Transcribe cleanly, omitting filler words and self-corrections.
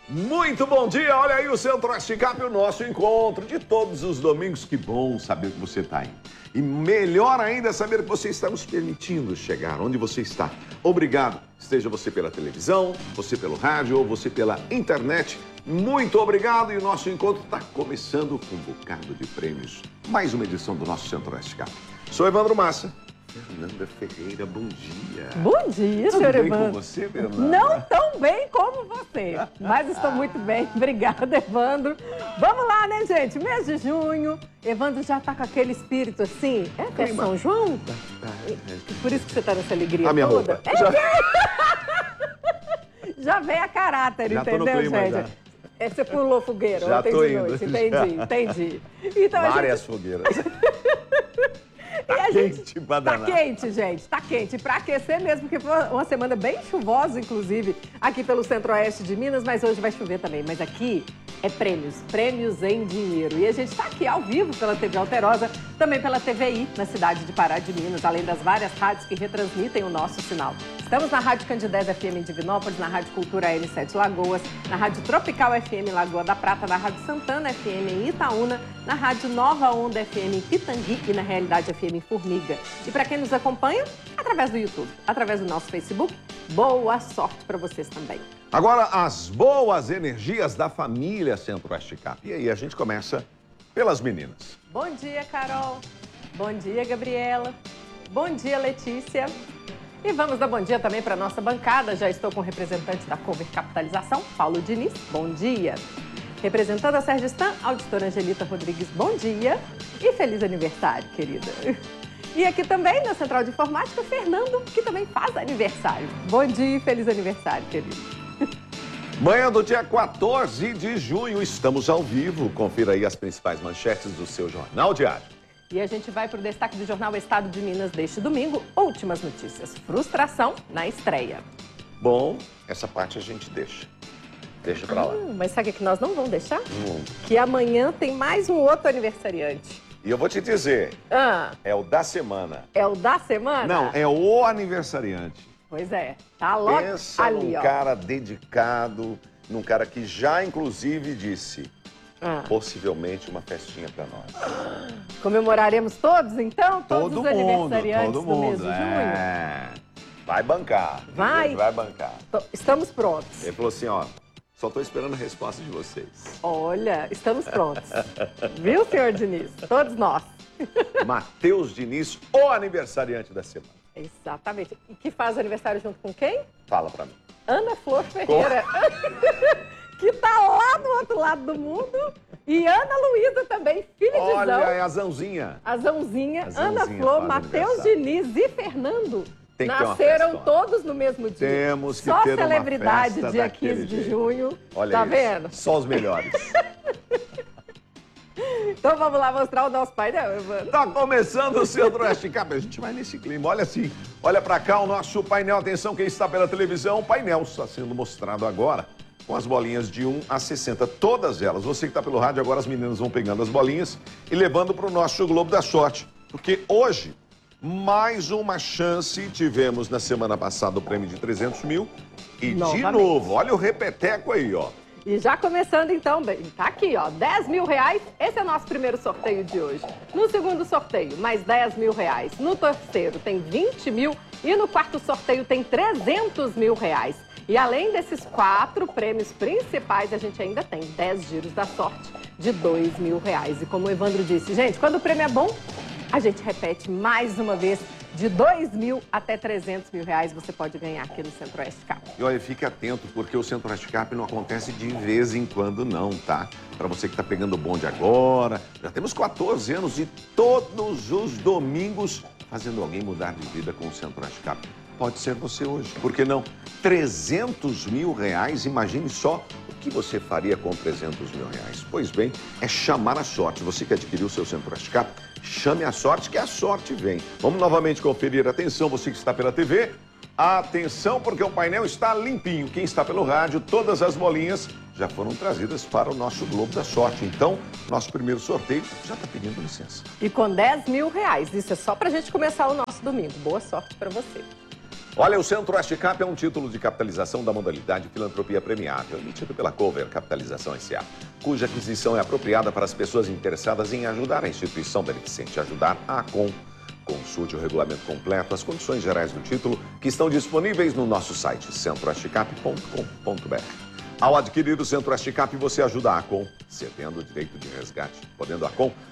Muito bom dia, olha aí o Centro-Oeste Cap, o nosso encontro de todos os domingos. Que bom saber que você está aí. E melhor ainda saber que você está nos permitindo chegar onde você está. Obrigado, esteja você pela televisão, você pelo rádio ou você pela internet. Muito obrigado e o nosso encontro está começando com um bocado de prêmios. Mais uma edição do nosso Centro-Oeste Cap. Sou Evandro Massa. Fernanda Ferreira, bom dia. Bom dia, senhor Evandro. Tudo bem com você, Fernanda? Não tão bem como você, mas estou muito bem. Obrigada, Evandro. Vamos lá, né, gente? Mês de junho. Evandro já tá com aquele espírito assim. É até São João? Por isso que você tá nessa alegria minha toda? roupa. Já vem a caráter, já entendeu, tô no clima, gente? já. Você pulou fogueira Já ontem tô de indo, noite. já. Entendi. Então, Várias fogueiras. Tá quente, Tá quente, gente, tá quente. Pra aquecer mesmo, porque foi uma semana bem chuvosa, inclusive, aqui pelo Centro-Oeste de Minas, mas hoje vai chover também. Mas aqui é prêmios em dinheiro. E a gente tá aqui ao vivo pela TV Alterosa, também pela TVI, na cidade de Pará de Minas, além das várias rádios que retransmitem o nosso sinal. Estamos na Rádio Candidez FM em Divinópolis, na Rádio Cultura N7 Lagoas, na Rádio Tropical FM em Lagoa da Prata, na Rádio Santana FM em Itaúna, na Rádio Nova Onda FM em Pitangui e na Realidade FM em Formiga. E para quem nos acompanha, através do YouTube, através do nosso Facebook, boa sorte para vocês também. Agora, as boas energias da família Centro-Oeste Cap. E aí, a gente começa pelas meninas. Bom dia, Carol. Bom dia, Gabriela. Bom dia, Letícia. E vamos dar bom dia também para a nossa bancada. Já estou com o representante da Cover Capitalização, Paulo Diniz. Bom dia. Representando a Sergistan, auditora Angelita Rodrigues. Bom dia. E feliz aniversário, querida. E aqui também, na Central de Informática, Fernando, que também faz aniversário. Bom dia e feliz aniversário, querido. Manhã do dia 14 de junho, estamos ao vivo. Confira aí as principais manchetes do seu Jornal Diário. E a gente vai para o destaque do Jornal Estado de Minas deste domingo. Últimas notícias. Frustração na estreia. Bom, essa parte a gente deixa. Deixa pra lá. Mas sabe o que nós não vamos deixar? Que amanhã tem mais um outro aniversariante. E eu vou te dizer, é o da semana. É o da semana? Não, é o aniversariante. Pois é, tá logo Pensa ali, num ó. cara dedicado, num cara que já, inclusive, disse possivelmente uma festinha pra nós. Comemoraremos todos, então? Todos os aniversariantes todo do mês mundo. de junho? Vai bancar. Vai? Vai bancar. Estamos prontos. Ele falou assim, ó, só tô esperando a resposta de vocês. Olha, estamos prontos. Viu, senhor Diniz? Todos nós. Matheus Diniz, o aniversariante da semana. Exatamente. E que faz aniversário junto com quem? Fala pra mim. Ana Flor Ferreira. Que tá lá do outro lado do mundo. E Ana Luísa também, filha de Zão. Olha, é a Zãozinha. A Zãozinha, A Ana Zãozinha Flor, faz Matheus aniversário. Diniz e Fernando. Tem que ter uma Nasceram festona. todos no mesmo dia. Temos que só ter uma celebridade, festa dia daquele 15 de jeito. junho. Olha tá isso. vendo? Só os melhores. Então vamos lá mostrar o nosso painel, Evandro. Tá começando o Centro-Oeste Cap. A gente vai nesse clima. Olha assim, olha pra cá o nosso painel. Atenção, quem está pela televisão, o painel está sendo mostrado agora com as bolinhas de 1 a 60. Todas elas. Você que está pelo rádio, agora as meninas vão pegando as bolinhas e levando para o nosso Globo da Sorte. Porque hoje, mais uma chance. Tivemos na semana passada o prêmio de 300 mil. E Novamente. de novo, olha o repeteco aí, ó. E já começando então, bem, tá aqui, ó, 10 mil reais, esse é o nosso primeiro sorteio de hoje. No segundo sorteio, mais 10 mil reais. No terceiro tem 20 mil e no quarto sorteio tem 300 mil reais. E além desses 4 prêmios principais, a gente ainda tem 10 giros da sorte de 2 mil reais. E como o Evandro disse, gente, quando o prêmio é bom, a gente repete mais uma vez. De 2 mil até 300 mil reais você pode ganhar aqui no Centro-Oeste Cap. E olha, fique atento, porque o Centro-Oeste Cap não acontece de vez em quando não, tá? Para você que está pegando o bonde agora, já temos 14 anos e todos os domingos fazendo alguém mudar de vida com o Centro-Oeste Cap. Pode ser você hoje, por que não? 300 mil reais, imagine só o que você faria com 300 mil reais. Pois bem, é chamar a sorte. Você que adquiriu o seu Centro-Oeste Cap, chame a sorte que a sorte vem. Vamos novamente conferir. Atenção, você que está pela TV. Atenção, porque o painel está limpinho. Quem está pelo rádio, todas as bolinhas já foram trazidas para o nosso Globo da Sorte. Então, nosso primeiro sorteio já está pedindo licença. E com 10 mil reais. Isso é só para a gente começar o nosso domingo. Boa sorte para você. Olha, o Centro-Oeste Cap é um título de capitalização da modalidade filantropia premiável, emitido pela Cover Capitalização S.A., cuja aquisição é apropriada para as pessoas interessadas em ajudar a instituição beneficente, ajudar a ACOM. Consulte o regulamento completo, as condições gerais do título, que estão disponíveis no nosso site, centroastecap.com.br. Ao adquirir o Centro-Oeste Cap, você ajuda a ACOM, cedendo o direito de resgate, podendo a ACOM